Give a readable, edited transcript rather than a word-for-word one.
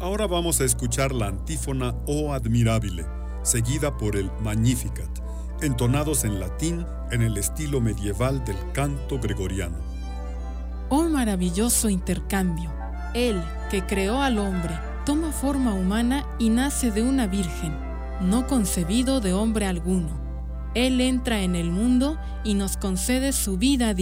Ahora vamos a escuchar la antífona O Admirabile, seguida por el Magnificat, entonados en latín en el estilo medieval del canto gregoriano. Oh maravilloso intercambio. Él, que creó al hombre, toma forma humana y nace de una virgen, no concebido de hombre alguno. Él entra en el mundo y nos concede su vida